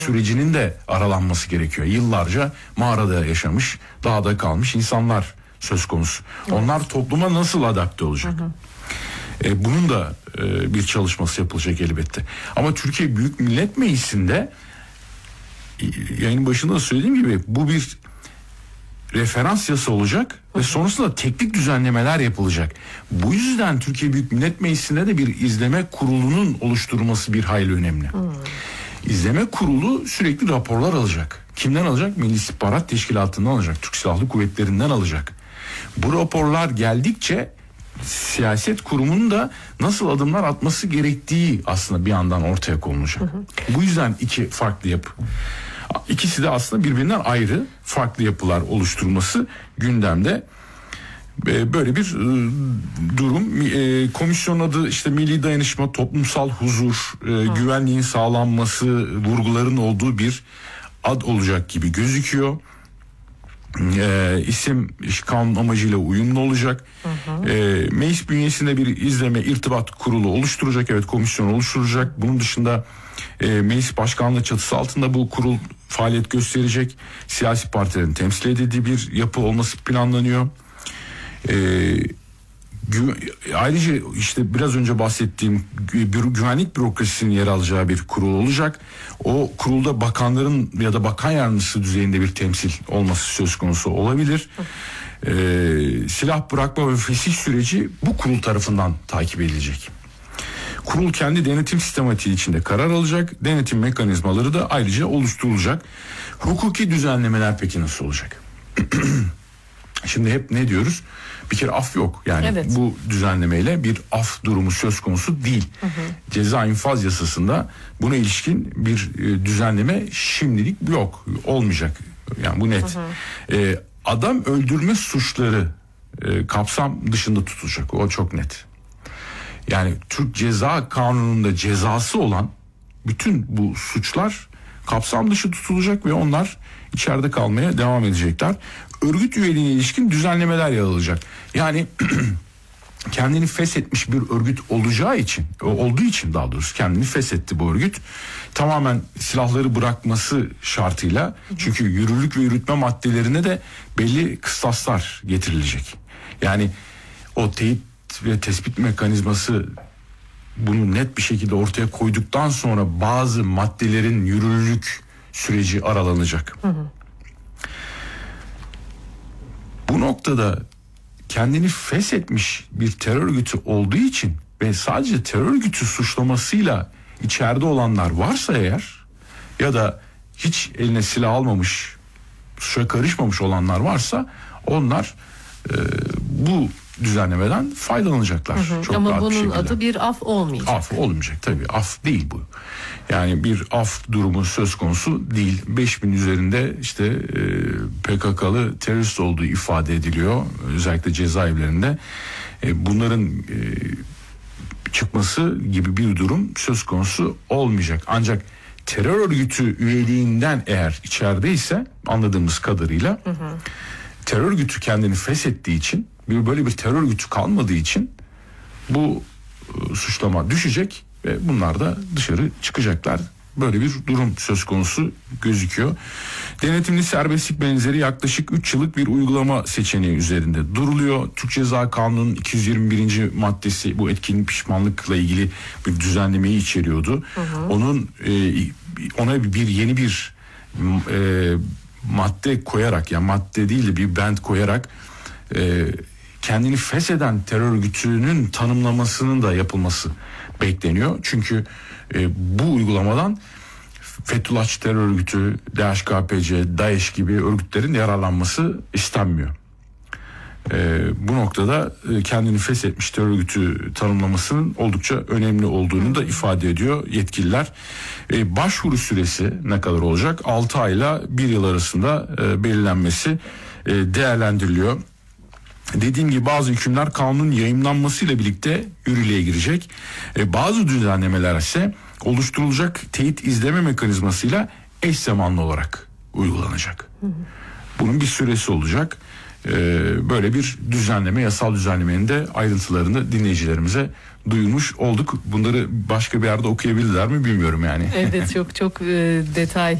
sürecinin de aralanması gerekiyor. Yıllarca mağarada yaşamış, dağda kalmış insanlar söz konusu. Evet. Onlar topluma nasıl adapte olacak? Bunun da bir çalışması yapılacak elbette. Ama Türkiye Büyük Millet Meclisi'nde yayının başında da söylediğim gibi bu bir referans yasa olacak ve sonrasında teknik düzenlemeler yapılacak. Bu yüzden Türkiye Büyük Millet Meclisi'nde de bir izleme kurulunun oluşturulması bir hayli önemli. İzleme kurulu sürekli raporlar alacak. Kimden alacak? Milli İstihbarat Teşkilatı'ndan alacak. Türk Silahlı Kuvvetleri'nden alacak. Bu raporlar geldikçe siyaset kurumunun da nasıl adımlar atması gerektiği aslında bir yandan ortaya konulacak. Bu yüzden iki farklı yapı. İkisi de aslında birbirinden ayrı farklı yapılar oluşturulması gündemde. Böyle bir durum. Komisyon adı işte Milli Dayanışma, Toplumsal Huzur, Güvenliğin Sağlanması vurguların olduğu bir ad olacak gibi gözüküyor. İsim kanun amacıyla uyumlu olacak. Meclis bünyesinde bir izleme irtibat kurulu oluşturacak. Evet, komisyon oluşturacak. Bunun dışında meclis başkanlığı çatısı altında bu kurul faaliyet gösterecek. Siyasi partilerin temsil edildiği bir yapı olması planlanıyor. Ayrıca işte biraz önce bahsettiğim güvenlik bürokrasisinin yer alacağı bir kurul olacak. O kurulda bakanların ya da bakan yardımcısı düzeyinde bir temsil olması söz konusu olabilir. Silah bırakma ve fesih süreci bu kurul tarafından takip edilecek. Kurul kendi denetim sistematiği içinde karar alacak. Denetim mekanizmaları da ayrıca oluşturulacak. Hukuki düzenlemeler peki nasıl olacak? Şimdi hep ne diyoruz? Bir kere af yok. Yani evet, bu düzenlemeyle bir af durumu söz konusu değil. Ceza infaz yasasında buna ilişkin bir düzenleme şimdilik yok. Olmayacak. Yani bu net. Adam öldürme suçları kapsam dışında tutulacak. O çok net. Yani Türk Ceza Kanunu'nda cezası olan bütün bu suçlar kapsam dışı tutulacak ve onlar içeride kalmaya devam edecekler. Örgüt üyeliğine ilişkin düzenlemeler yapılacak. Yani kendini feshetmiş bir örgüt olduğu için daha doğrusu kendini feshetti bu örgüt. Tamamen silahları bırakması şartıyla, çünkü yürürlük ve yürütme maddelerine de belli kıstaslar getirilecek. Yani o teyit ve tespit mekanizması bunu net bir şekilde ortaya koyduktan sonra bazı maddelerin yürürlük süreci aralanacak. Bu noktada kendini feshetmiş bir terör örgütü olduğu için ve sadece terör örgütü suçlamasıyla içeride olanlar varsa eğer, ya da hiç eline silah almamış, suça karışmamış olanlar varsa, onlar bu düzenlemeden faydalanacaklar. Çok ama bunun adı bir af olmayacak. Af olmayacak tabii. Af değil bu. Yani bir af durumu söz konusu değil. 5000 üzerinde işte PKK'lı terörist olduğu ifade ediliyor. Özellikle cezaevlerinde. Bunların çıkması gibi bir durum söz konusu olmayacak. Ancak terör örgütü üyeliğinden eğer içerideyse, anladığımız kadarıyla terör örgütü kendini feshettiği için, böyle bir terör örgütü kalmadığı için bu suçlama düşecek ve bunlar da dışarı çıkacaklar. Böyle bir durum söz konusu gözüküyor. Denetimli serbestlik benzeri yaklaşık 3 yıllık bir uygulama seçeneği üzerinde duruluyor. Türk Ceza Kanunu'nun 221. maddesi bu etkin pişmanlıkla ilgili bir düzenlemeyi içeriyordu. Onun ona yeni bir madde koyarak, yani madde değil de bir band koyarak kendini fesheden terör örgütünün tanımlamasının da yapılması bekleniyor. Çünkü bu uygulamadan Fethullahçı terör örgütü, DHKPC, DAEŞ gibi örgütlerin yararlanması istenmiyor. Bu noktada kendini feshetmiş terör örgütü tanımlamasının oldukça önemli olduğunu da ifade ediyor yetkililer. Başvuru süresi ne kadar olacak? 6 ayla 1 yıl arasında belirlenmesi değerlendiriliyor. Dediğim gibi bazı hükümler kanunun yayımlanmasıyla birlikte yürürlüğe girecek. Bazı düzenlemeler ise oluşturulacak teyit izleme mekanizmasıyla eş zamanlı olarak uygulanacak. Bunun bir süresi olacak. Böyle bir düzenleme, yasal düzenlemenin de ayrıntılarını dinleyicilerimize duymuş olduk. Bunları başka bir yerde okuyabilirler mi bilmiyorum yani. Evet, çok çok detay